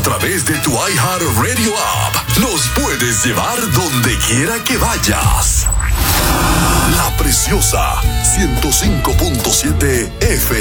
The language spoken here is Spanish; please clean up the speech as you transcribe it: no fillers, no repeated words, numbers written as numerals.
través de tu iHeartRadio app. Nos puedes llevar donde quiera que vayas. La Preciosa 105.7 FM.